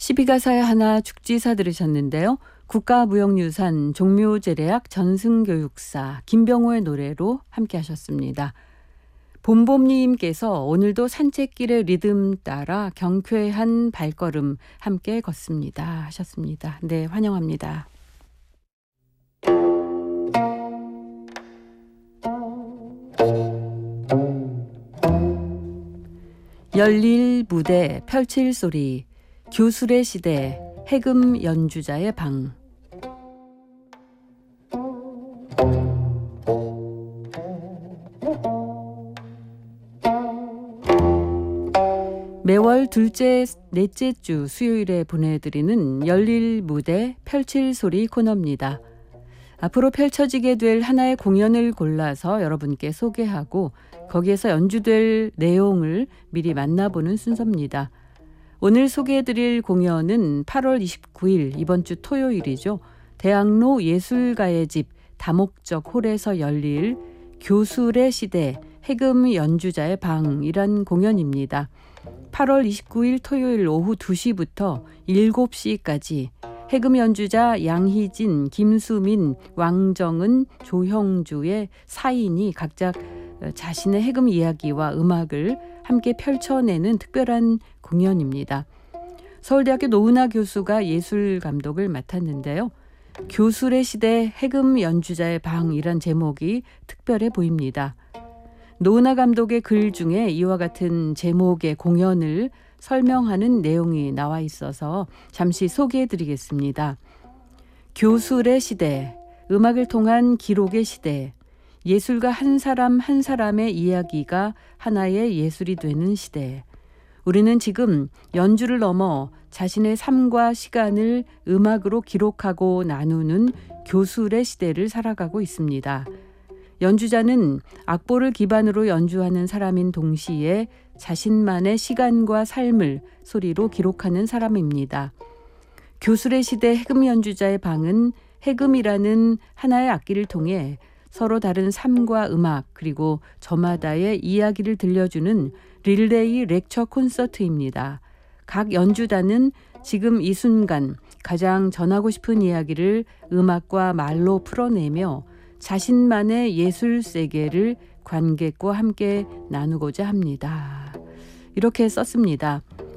시비가사의 하나 죽지사 들으셨는데요. 국가무형유산 종묘제례학 전승교육사 김병호의 노래로 함께 하셨습니다. 봄봄님께서 오늘도 산책길의 리듬 따라 경쾌한 발걸음 함께 걷습니다 하셨습니다. 네, 환영합니다. 열릴 무대 펼칠 소리 교술의 시대 해금 연주자의 방. 매월 둘째, 넷째 주 수요일에 보내드리는 열릴 무대 펼칠 소리 코너입니다. 앞으로 펼쳐지게 될 하나의 공연을 골라서 여러분께 소개하고 거기에서 연주될 내용을 미리 만나보는 순서입니다. 오늘 소개해드릴 공연은 8월 29일 이번 주 토요일이죠. 대학로 예술가의 집 다목적 홀에서 열릴 교술의 시대 해금 연주자의 방이란 공연입니다. 8월 29일 토요일 오후 2시부터 7시까지 해금 연주자 양희진, 김수민, 왕정은, 조형주의 4인이 각자 자신의 해금 이야기와 음악을 함께 펼쳐내는 특별한 공연입니다. 서울대학교 노은하 교수가 예술 감독을 맡았는데요. 교술의 시대 해금 연주자의 방이란 제목이 특별해 보입니다. 노은하 감독의 글 중에 이와 같은 제목의 공연을 설명하는 내용이 나와 있어서 잠시 소개해드리겠습니다. 교술의 시대, 음악을 통한 기록의 시대, 예술가 한 사람 한 사람의 이야기가 하나의 예술이 되는 시대. 우리는 지금 연주를 넘어 자신의 삶과 시간을 음악으로 기록하고 나누는 교술의 시대를 살아가고 있습니다. 연주자는 악보를 기반으로 연주하는 사람인 동시에 자신만의 시간과 삶을 소리로 기록하는 사람입니다. 교술의 시대 해금 연주자의 방은 해금이라는 하나의 악기를 통해 서로 다른 삶과 음악 그리고 저마다의 이야기를 들려주는 릴레이 렉처 콘서트입니다. 각 연주자는 지금 이 순간 가장 전하고 싶은 이야기를 음악과 말로 풀어내며 자신만의 예술 세계를 관객과 함께 나누고자 합니다. 이렇게 썼습니다.